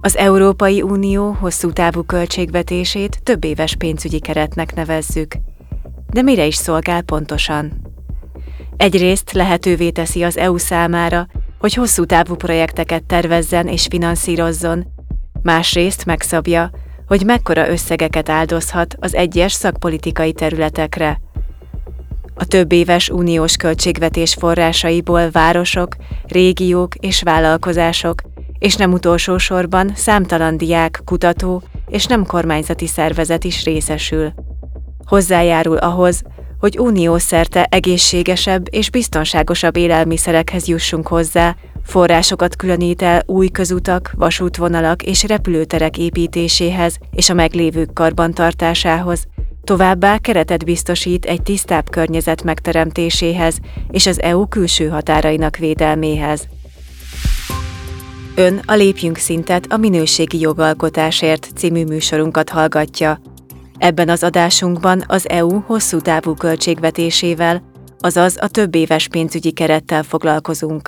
Az Európai Unió hosszú távú költségvetését többéves pénzügyi keretnek nevezzük. De mire is szolgál pontosan? Egyrészt lehetővé teszi az EU számára, hogy hosszú távú projekteket tervezzen és finanszírozzon, másrészt megszabja, hogy mekkora összegeket áldozhat az egyes szakpolitikai területekre. A többéves uniós költségvetés forrásaiból városok, régiók és vállalkozások, és nem utolsó sorban számtalan diák, kutató és nem kormányzati szervezet is részesül. Hozzájárul ahhoz, hogy uniós szerte egészségesebb és biztonságosabb élelmiszerekhez jussunk hozzá, forrásokat különít el új közutak, vasútvonalak és repülőterek építéséhez és a meglévők karbantartásához, továbbá keretet biztosít egy tisztább környezet megteremtéséhez és az EU külső határainak védelméhez. Ön a Lépjünk Szintet a minőségi jogalkotásért című műsorunkat hallgatja. Ebben az adásunkban az EU hosszú távú költségvetésével, azaz a többéves pénzügyi kerettel foglalkozunk.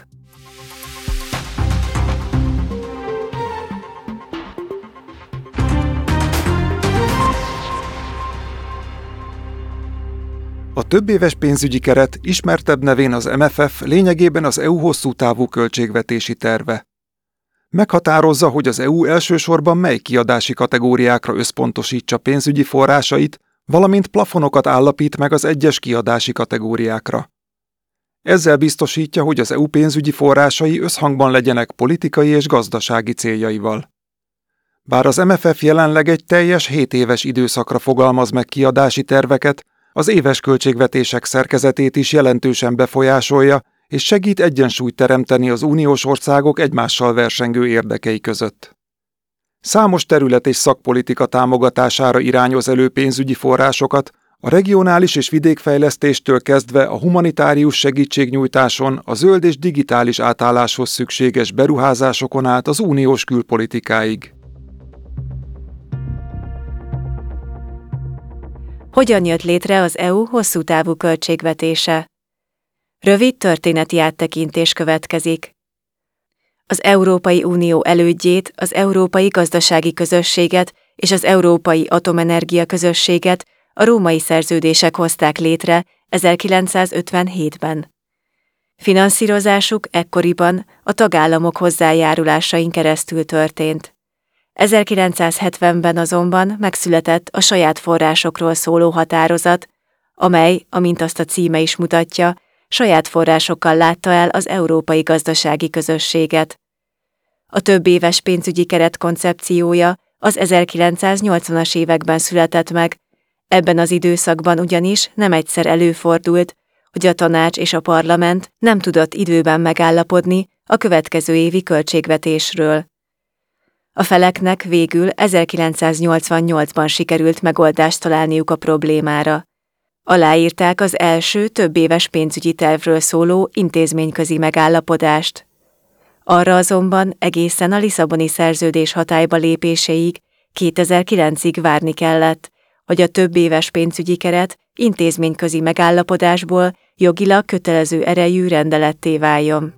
A többéves pénzügyi keret, ismertebb nevén az MFF, lényegében az EU hosszú távú költségvetési terve. Meghatározza, hogy az EU elsősorban mely kiadási kategóriákra összpontosítsa pénzügyi forrásait, valamint plafonokat állapít meg az egyes kiadási kategóriákra. Ezzel biztosítja, hogy az EU pénzügyi forrásai összhangban legyenek politikai és gazdasági céljaival. Bár az MFF jelenleg egy teljes 7 éves időszakra fogalmaz meg kiadási terveket, az éves költségvetések szerkezetét is jelentősen befolyásolja, és segít egyensúlyt teremteni az uniós országok egymással versengő érdekei között. Számos terület és szakpolitika támogatására irányoz elő pénzügyi forrásokat, a regionális és vidékfejlesztéstől kezdve a humanitárius segítségnyújtáson, a zöld és digitális átálláshoz szükséges beruházásokon át az uniós külpolitikáig. Hogyan jött létre az EU hosszú távú költségvetése? Rövid történeti áttekintés következik. Az Európai Unió elődjét, az Európai Gazdasági Közösséget és az Európai Atomenergia Közösséget a római szerződések hozták létre 1957-ben. Finanszírozásuk ekkoriban a tagállamok hozzájárulásain keresztül történt. 1970-ben azonban megszületett a saját forrásokról szóló határozat, amely, amint azt a címe is mutatja, saját forrásokkal látta el az Európai Gazdasági Közösséget. A többéves pénzügyi keret koncepciója az 1980-as években született meg, ebben az időszakban ugyanis nem egyszer előfordult, hogy a tanács és a parlament nem tudott időben megállapodni a következő évi költségvetésről. A feleknek végül 1988-ban sikerült megoldást találniuk a problémára. Aláírták az első többéves pénzügyi tervről szóló intézményközi megállapodást. Arra azonban egészen a Lisszaboni szerződés hatályba lépéséig 2009-ig várni kellett, hogy a többéves pénzügyi keret intézményközi megállapodásból jogilag kötelező erejű rendeletté váljon.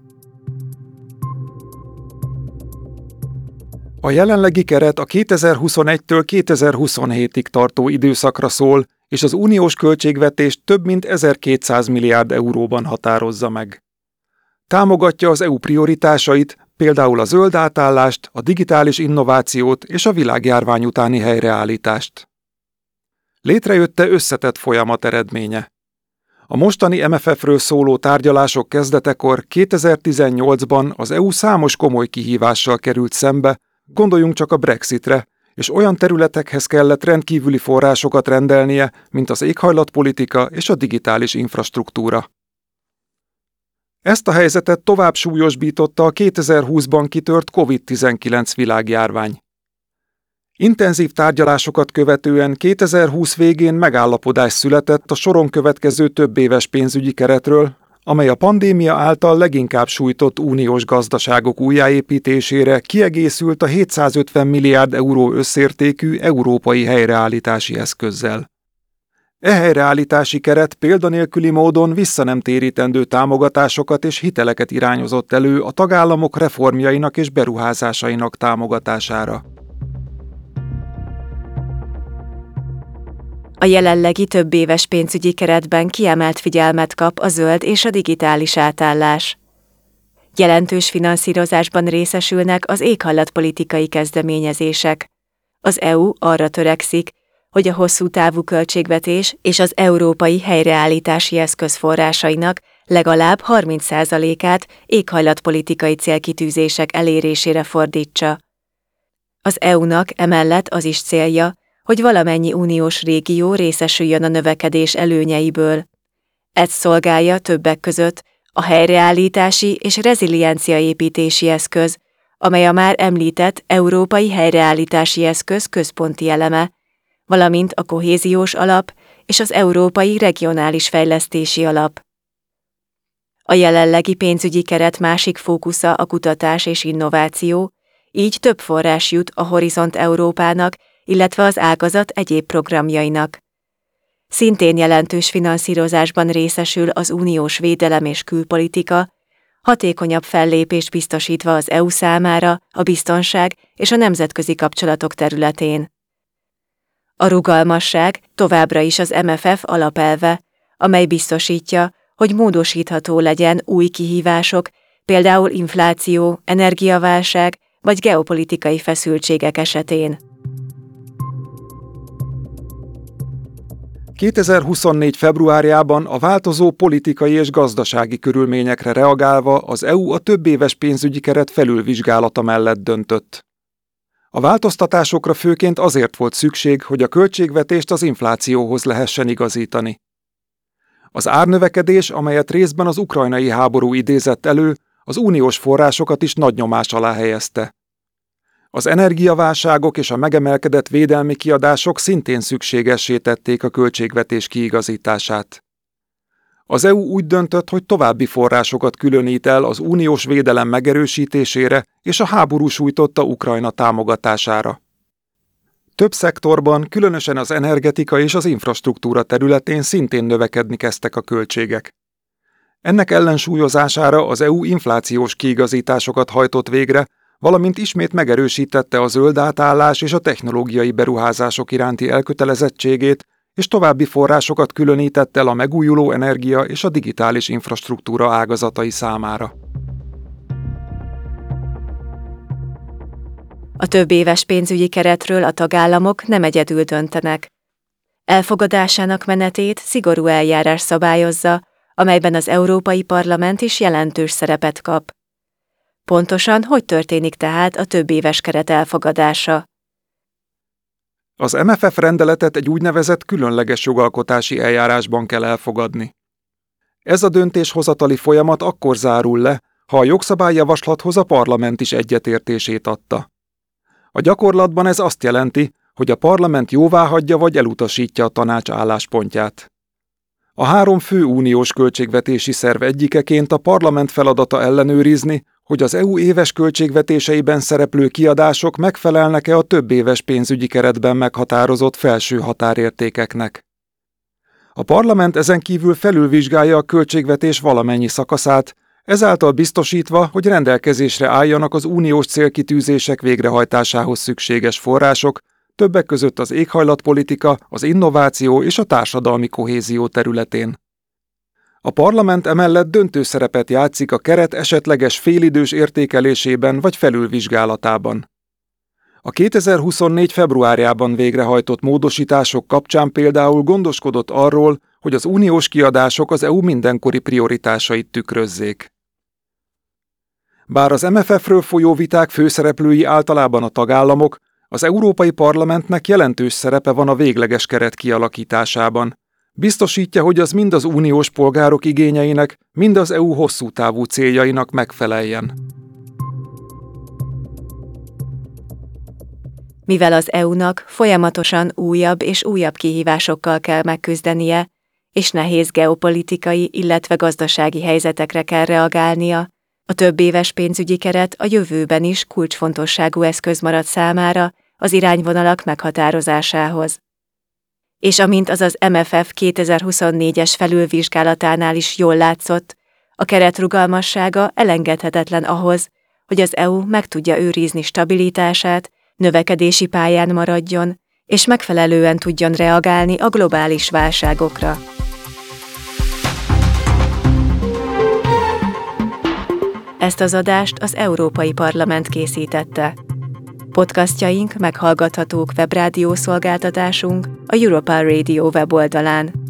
A jelenlegi keret a 2021-től 2027-ig tartó időszakra szól, és az uniós költségvetést több mint 1200 milliárd euróban határozza meg. Támogatja az EU prioritásait, például a zöld átállást, a digitális innovációt és a világjárvány utáni helyreállítást. Létrejötte összetett folyamat eredménye. A mostani MFF-ről szóló tárgyalások kezdetekor 2018-ban az EU számos komoly kihívással került szembe, gondoljunk csak a Brexitre, és olyan területekhez kellett rendkívüli forrásokat rendelnie, mint az éghajlatpolitika és a digitális infrastruktúra. Ezt a helyzetet tovább súlyosbította a 2020-ban kitört COVID-19 világjárvány. Intenzív tárgyalásokat követően 2020 végén megállapodás született a soron következő többéves pénzügyi keretről, amely a pandémia által leginkább sújtott uniós gazdaságok újjáépítésére kiegészült a 750 milliárd euró összértékű európai helyreállítási eszközzel. E helyreállítási keret példanélküli módon vissza nem térítendő támogatásokat és hiteleket irányozott elő a tagállamok reformjainak és beruházásainak támogatására. A jelenlegi többéves pénzügyi keretben kiemelt figyelmet kap a zöld és a digitális átállás. Jelentős finanszírozásban részesülnek az éghajlatpolitikai kezdeményezések. Az EU arra törekszik, hogy a hosszú távú költségvetés és az európai helyreállítási eszköz forrásainak legalább 30%-át éghajlatpolitikai célkitűzések elérésére fordítsa. Az EU-nak emellett az is célja, hogy valamennyi uniós régió részesüljön a növekedés előnyeiből. Ez szolgálja többek között a helyreállítási és rezilienciaépítési eszköz, amely a már említett európai helyreállítási eszköz központi eleme, valamint a kohéziós alap és az európai regionális fejlesztési alap. A jelenlegi pénzügyi keret másik fókusza a kutatás és innováció, így több forrás jut a Horizont Európának, illetve az ágazat egyéb programjainak. Szintén jelentős finanszírozásban részesül az uniós védelem és külpolitika, hatékonyabb fellépést biztosítva az EU számára a biztonság és a nemzetközi kapcsolatok területén. A rugalmasság továbbra is az MFF alapelve, amely biztosítja, hogy módosítható legyen új kihívások, például infláció, energiaválság vagy geopolitikai feszültségek esetén. 2024. februárjában a változó politikai és gazdasági körülményekre reagálva az EU a többéves pénzügyi keret felülvizsgálata mellett döntött. A változtatásokra főként azért volt szükség, hogy a költségvetést az inflációhoz lehessen igazítani. Az árnövekedés, amelyet részben az ukrajnai háború idézett elő, az uniós forrásokat is nagy nyomás alá helyezte. Az energiaválságok és a megemelkedett védelmi kiadások szintén szükségessé tették a költségvetés kiigazítását. Az EU úgy döntött, hogy további forrásokat különít el az uniós védelem megerősítésére és a háború sújtotta Ukrajna támogatására. Több szektorban, különösen az energetika és az infrastruktúra területén szintén növekedni kezdtek a költségek. Ennek ellensúlyozására az EU inflációs kiigazításokat hajtott végre, valamint ismét megerősítette a zöld átállás és a technológiai beruházások iránti elkötelezettségét, és további forrásokat különített el a megújuló energia és a digitális infrastruktúra ágazatai számára. A többéves pénzügyi keretről a tagállamok nem egyedül döntenek. Elfogadásának menetét szigorú eljárás szabályozza, amelyben az Európai Parlament is jelentős szerepet kap. Pontosan hogy történik tehát a többéves keret elfogadása? Az MFF rendeletet egy úgynevezett különleges jogalkotási eljárásban kell elfogadni. Ez a döntéshozatali folyamat akkor zárul le, ha a jogszabályjavaslathoz a parlament is egyetértését adta. A gyakorlatban ez azt jelenti, hogy a parlament jóváhagyja vagy elutasítja a tanács álláspontját. A három fő uniós költségvetési szerv egyikeként a parlament feladata ellenőrizni, hogy az EU éves költségvetéseiben szereplő kiadások megfelelnek-e a többéves pénzügyi keretben meghatározott felső határértékeknek. A parlament ezen kívül felülvizsgálja a költségvetés valamennyi szakaszát, ezáltal biztosítva, hogy rendelkezésre álljanak az uniós célkitűzések végrehajtásához szükséges források, többek között az éghajlatpolitika, az innováció és a társadalmi kohézió területén. A parlament emellett döntő szerepet játszik a keret esetleges félidős értékelésében vagy felülvizsgálatában. A 2024. februárjában végrehajtott módosítások kapcsán például gondoskodott arról, hogy az uniós kiadások az EU mindenkori prioritásait tükrözzék. Bár az MFF-ről folyó viták főszereplői általában a tagállamok, az Európai Parlamentnek jelentős szerepe van a végleges keret kialakításában. Biztosítja, hogy az mind az uniós polgárok igényeinek, mind az EU hosszú távú céljainak megfeleljen. Mivel az EU-nak folyamatosan újabb és újabb kihívásokkal kell megküzdenie, és nehéz geopolitikai, illetve gazdasági helyzetekre kell reagálnia, a többéves pénzügyi keret a jövőben is kulcsfontosságú eszköz marad számára az irányvonalak meghatározásához. És amint az MFF 2024-es felülvizsgálatánál is jól látszott, a keret rugalmassága elengedhetetlen ahhoz, hogy az EU meg tudja őrizni stabilitását, növekedési pályán maradjon, és megfelelően tudjon reagálni a globális válságokra. Ezt az adást az Európai Parlament készítette. Podcastjaink meghallgathatók webrádió szolgáltatásunk, a Europa Radio weboldalán.